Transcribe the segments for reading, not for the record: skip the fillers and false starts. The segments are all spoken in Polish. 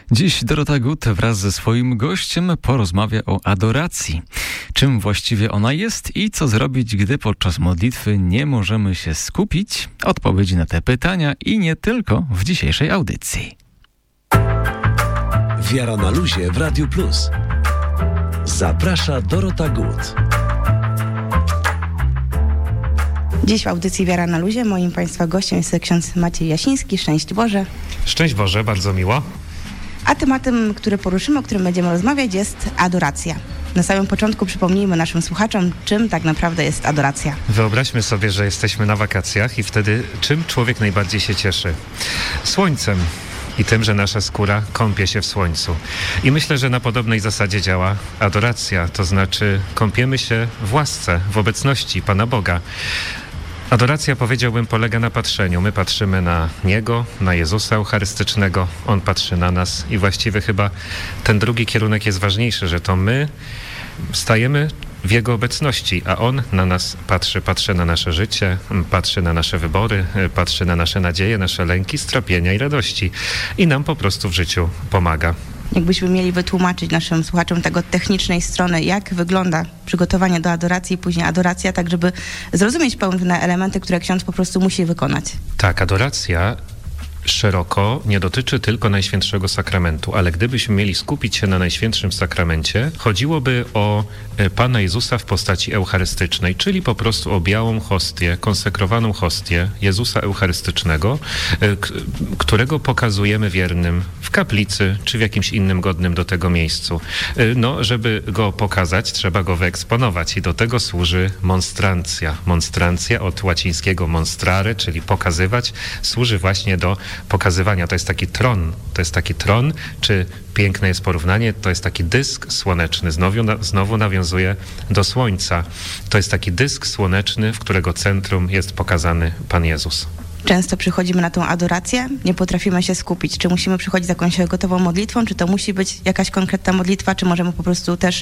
Dziś Dorota Gut wraz ze swoim gościem porozmawia o adoracji. Czym właściwie ona jest i co zrobić, gdy podczas modlitwy nie możemy się skupić? Odpowiedzi na te pytania i nie tylko w dzisiejszej audycji. Wiara na luzie w Radiu Plus. Zaprasza Dorota Gut. Dziś w audycji Wiara na luzie moim Państwa gościem jest ksiądz Maciej Jasiński. Szczęść Boże. Szczęść Boże, bardzo miło. A tematem, który poruszymy, o którym będziemy rozmawiać, jest adoracja. Na samym początku przypomnijmy naszym słuchaczom, czym tak naprawdę jest adoracja. Wyobraźmy sobie, że jesteśmy na wakacjach i wtedy czym człowiek najbardziej się cieszy? Słońcem. I tym, że nasza skóra kąpie się w słońcu. I myślę, że na podobnej zasadzie działa adoracja, to znaczy kąpiemy się w łasce, w obecności Pana Boga. Adoracja, powiedziałbym, polega na patrzeniu. My patrzymy na Niego, na Jezusa Eucharystycznego, On patrzy na nas i właściwie chyba ten drugi kierunek jest ważniejszy, że to my stajemy w Jego obecności, a On na nas patrzy na nasze życie, patrzy na nasze wybory, patrzy na nasze nadzieje, nasze lęki, strapienia i radości i nam po prostu w życiu pomaga. Jakbyśmy mieli wytłumaczyć naszym słuchaczom tego technicznej strony, jak wygląda przygotowanie do adoracji i później adoracja, tak żeby zrozumieć pewne elementy, które ksiądz po prostu musi wykonać. Tak, adoracja szeroko nie dotyczy tylko Najświętszego Sakramentu, ale gdybyśmy mieli skupić się na Najświętszym Sakramencie, chodziłoby o Pana Jezusa w postaci eucharystycznej, czyli po prostu o białą hostię, konsekrowaną hostię Jezusa Eucharystycznego, którego pokazujemy wiernym w kaplicy, czy w jakimś innym godnym do tego miejscu. No, żeby go pokazać, trzeba go wyeksponować i do tego służy monstrancja. Monstrancja od łacińskiego monstrare, czyli pokazywać, służy właśnie do pokazywania. To jest taki tron, czy piękne jest porównanie, to jest taki dysk słoneczny, znowu nawiązuje do słońca. To jest taki dysk słoneczny, w którego centrum jest pokazany Pan Jezus. Często przychodzimy na tą adorację, nie potrafimy się skupić. Czy musimy przychodzić z jakąś gotową modlitwą, czy to musi być jakaś konkretna modlitwa, czy możemy po prostu też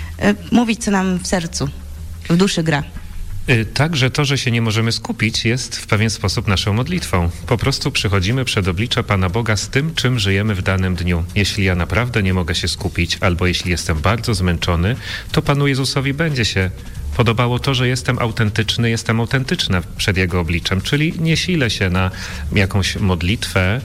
mówić, co nam w sercu, w duszy gra. Także to, że się nie możemy skupić, jest w pewien sposób naszą modlitwą. Po prostu przychodzimy przed oblicze Pana Boga z tym, czym żyjemy w danym dniu. Jeśli ja naprawdę nie mogę się skupić, albo jeśli jestem bardzo zmęczony, to Panu Jezusowi będzie się podobało to, że jestem autentyczna przed Jego obliczem, czyli nie silę się na jakąś modlitwę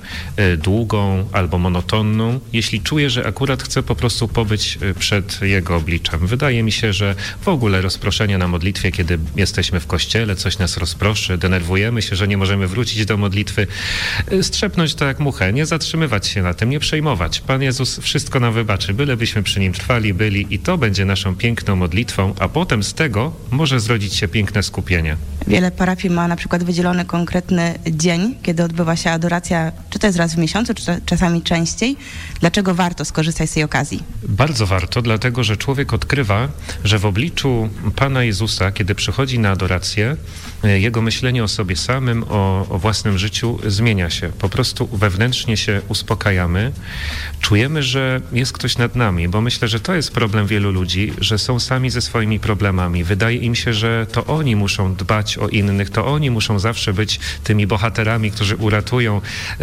długą albo monotonną, jeśli czuję, że akurat chcę po prostu pobyć przed Jego obliczem. Wydaje mi się, że w ogóle rozproszenie na modlitwie, kiedy jesteśmy w kościele, coś nas rozproszy, denerwujemy się, że nie możemy wrócić do modlitwy, strzepnąć to jak muchę, nie zatrzymywać się na tym, nie przejmować. Pan Jezus wszystko nam wybaczy, bylebyśmy przy Nim trwali, byli i to będzie naszą piękną modlitwą, a potem z tego może zrodzić się piękne skupienie. Wiele parafii ma na przykład wydzielony konkretny dzień, kiedy odbywa się adoracja, czy to jest raz w miesiącu, czy czasami częściej. Dlaczego warto skorzystać z tej okazji? Bardzo warto, dlatego że człowiek odkrywa, że w obliczu Pana Jezusa, kiedy przychodzi na adorację, jego myślenie o sobie samym, o własnym życiu zmienia się. Po prostu wewnętrznie się uspokajamy. Czujemy, że jest ktoś nad nami, bo myślę, że to jest problem wielu ludzi, że są sami ze swoimi problemami. Wydaje im się, że to oni muszą dbać o innych, to oni muszą zawsze być tymi bohaterami, którzy uratują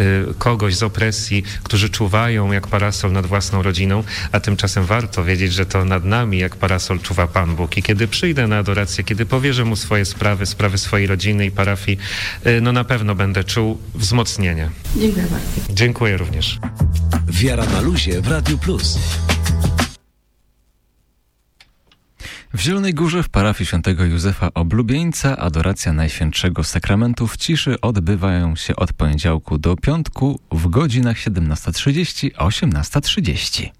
kogoś z opresji, którzy czuwają jak parasol nad własną rodziną, a tymczasem warto wiedzieć, że to nad nami jak parasol czuwa Pan Bóg. I kiedy przyjdę na adorację, kiedy powierzę Mu swoje sprawy swojej rodziny i parafii, no na pewno będę czuł wzmocnienie. Dziękuję bardzo. Dziękuję również. Wiara na luzie w Radiu Plus. W Zielonej Górze w parafii świętego Józefa Oblubieńca adoracja Najświętszego Sakramentu w ciszy odbywają się od poniedziałku do piątku w godzinach 17:30 a 18:30.